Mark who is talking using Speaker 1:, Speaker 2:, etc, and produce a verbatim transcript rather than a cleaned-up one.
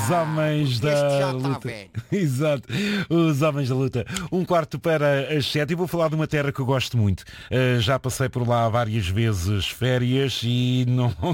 Speaker 1: Os homens
Speaker 2: este
Speaker 1: da
Speaker 2: já está
Speaker 1: luta.
Speaker 2: velho.
Speaker 1: Exato, os homens da luta. Um quarto para as sete. E vou falar de uma terra que eu gosto muito. Uh, já passei por lá várias vezes férias e não